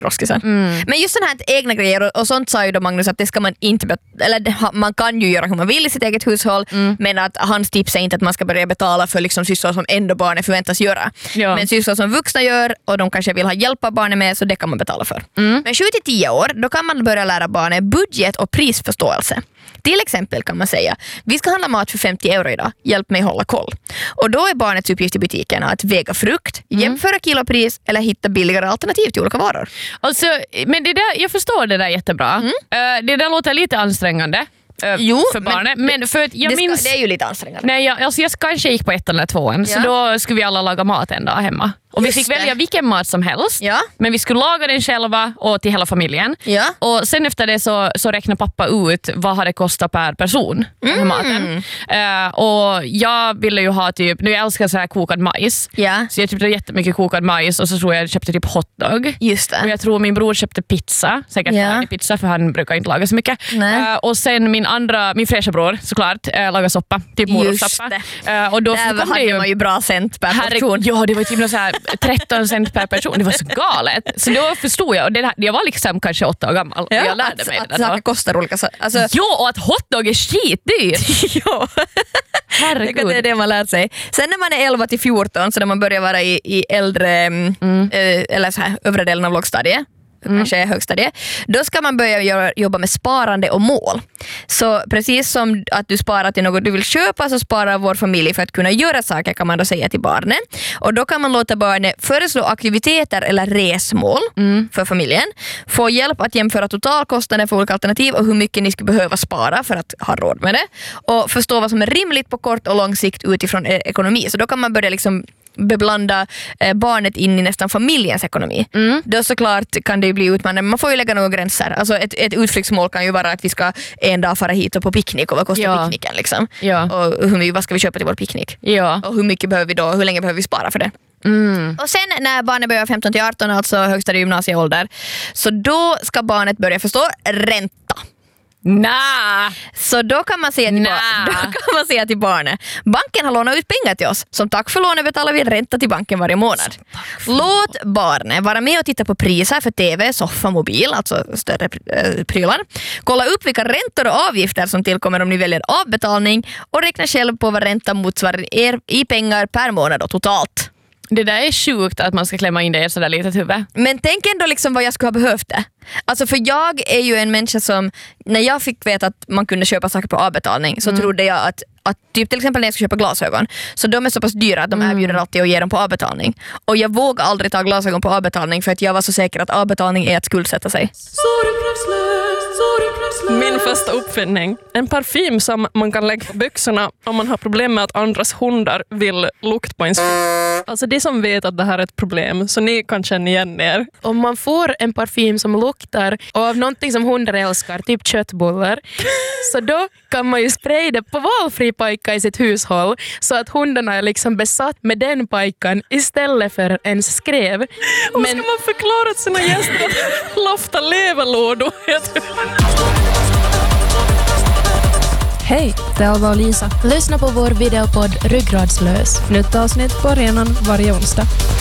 roskisen. Men just sådana här egna grejer och sånt sa ju då Magnus att det ska man inte man kan ju göra hur man vill i sitt eget hushåll, men att hans tips är inte att man ska börja betala för liksom sysslor som ändå barnen förväntas göra. Ja. Men sysslor som vuxna gör och de kanske vill ha hjälp av barnen med, så det kan man betala för. Men 7-10 år, då kan man börja lära barnen budget och prisförståelse. Till exempel kan man säga, vi ska handla mat för 50 euro idag, hjälp mig hålla koll. Och då är barnets uppgift i butiken att väga frukt, jämföra kilopris eller hitta billigare alternativ till olika varor. Alltså, men det där, jag förstår det där jättebra. Det där låter lite ansträngande. För barnet. Men för att jag minns, det är ju lite ansträngande. Nej, jag kanske gick på 1 eller 2, så då skulle vi alla laga mat en dag hemma. Och vi fick välja vilken mat som helst. Ja. Men vi skulle laga den själva och till hela familjen. Ja. Och sen efter det så räknar pappa ut vad hade kostat per person den maten. Och jag ville ju ha typ, nu jag älskar så här kokad majs. Ja. Så jag köpte jättemycket kokad majs och så tror jag köpte typ hotdog. Just det. Och jag tror min bror köpte pizza, säkert färdig pizza för han brukar inte laga så mycket. Och sen min fräscha bror såklart lagar soppa, typ morotssoppa. Och då hade man ju bra cent per person. Ja, det var typ så här 13 cent per person. Det var så galet. Så då förstod jag. Och jag var liksom kanske 8 år gammal. Och jag lärde mig det. Att saker kostar olika saker. Alltså, ja, och att hotdog är skitdyr. Ja. Herregud. Det är det man lär sig. Sen när man är 11 till 14, så när man börjar vara i äldre eller så här, övre delen av lågstadiet, kanske högstadiet, då ska man börja jobba med sparande och mål. Så precis som att du sparar till något du vill köpa, så sparar vår familj för att kunna göra saker, kan man då säga till barnen. Och då kan man låta barnen föreslå aktiviteter eller resmål för familjen, få hjälp att jämföra totalkostnaden för olika alternativ och hur mycket ni skulle behöva spara för att ha råd med det, och förstå vad som är rimligt på kort och lång sikt utifrån ekonomi. Så då kan man börja liksom beblanda barnet in i nästan familjens ekonomi. Då såklart kan det ju bli utmanande, men man får ju lägga några gränser. Alltså ett utflyktsmål kan ju vara att vi ska en dag fara hit och på picknick, och vad kostar picknicken liksom? Och vad ska vi köpa till vår picknick? Och hur mycket behöver vi då? Hur länge behöver vi spara för det? Och sen när barnet börjar 15 till 18, alltså högstadie gymnasieålder, så då ska barnet börja förstå ränta. Så då kan man säga till barnet, banken har lånat ut pengar till oss. Som tack för lånet betalar vi ränta till banken varje månad. Låt barnet vara med och titta på priser för tv, soffa, mobil, alltså större prylar. Kolla upp vilka räntor och avgifter som tillkommer om ni väljer avbetalning, och räkna själv på vad ränta motsvarar er i pengar per månad och totalt. Det där är sjukt att man ska klämma in det i ett sådär litet huvud. Men tänk ändå liksom vad jag skulle ha behövt det. Alltså för jag är ju en människa som, när jag fick veta att man kunde köpa saker på avbetalning, så trodde jag att typ till exempel när jag ska köpa glasögon, så de är så pass dyra att de erbjuder alltid att ge dem på avbetalning. Och jag vågar aldrig ta glasögon på avbetalning för att jag var så säker att avbetalning är att skuldsätta sig. Min första uppfinning. En parfym som man kan lägga på byxorna om man har problem med att andras hundar vill lukta på ens fot. Alltså det som vet att det här är ett problem, så ni kan känna igen er. Om man får en parfym som luktar av någonting som hundar älskar, typ köttbullar, så då kan man ju spraya det på valfri pajka i sitt hushåll, så att hundarna är liksom besatt med den pajkan istället för ens skrev. Och ska man förklara till sina gäster att lofta leverlådor? Hej, det är Alva och Lisa. Lyssna på vår videopodd Ryggradslös. Nytt avsnitt på arenan varje onsdag.